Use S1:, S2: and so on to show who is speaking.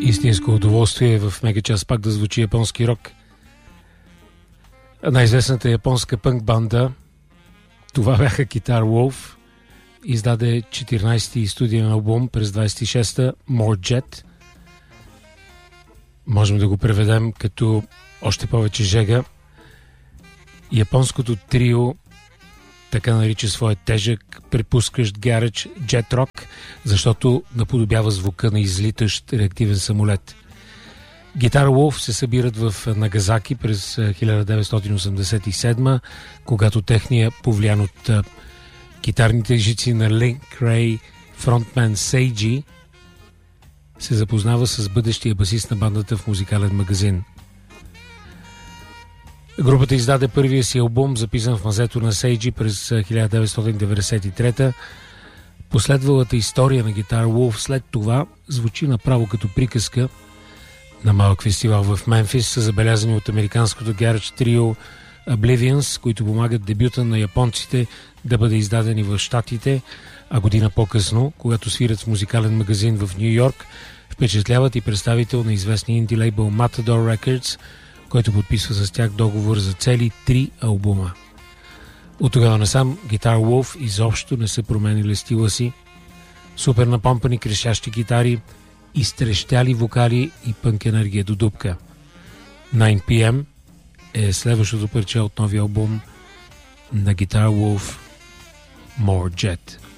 S1: Истинско удоволствие в Мегачас пак да звучи японски рок. Най-известната японска пънк банда, това бяха Guitar Wolf, издаде 14-ти студиен албум през 26-та, More Jet. Можем да го преведем като още повече жега. Японското трио така нарича своя тежък, препускащ гаредж джет рок, защото наподобява звука на излитащ реактивен самолет. Guitar Wolf се събират в Нагазаки през 1987, когато техния, повлиян от гитарните жици на Link Ray, фронтмен Сейджи, се запознава с бъдещия басист на бандата в музикален магазин. Групата издаде първия си албум, записан в мазето на Сейджи през 1993. Последвалата история на Guitar Wolf след това звучи направо като приказка. На малък фестивал в Мемфис са забелязани от американското гаредж трио Oblivions, които помагат дебюта на японците да бъде издадени в Щатите, а година по-късно, когато свират в музикален магазин в Нью Йорк, впечатляват и представител на известния инди лейбъл Matador Records, който подписва с тях договор за цели 3 албума. От тогава насам Guitar Wolf изобщо не са променили стила си. Супер напомпани крещящи гитари, изтрещяли вокали и пънк енергия до дупка. 9pm е следващото парче от новия албум на Guitar Wolf, More Jet.